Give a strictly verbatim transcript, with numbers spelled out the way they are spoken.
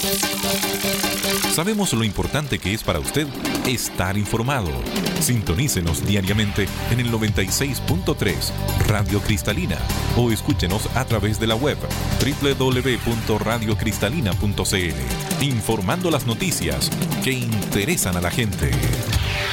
Sabemos lo importante que es para usted estar informado. Sintonícenos diariamente en el noventa y seis punto tres Radio Cristalina o escúchenos a través de la web doble u doble u doble u punto radio cristalina punto c l, informando las noticias que interesan a la gente.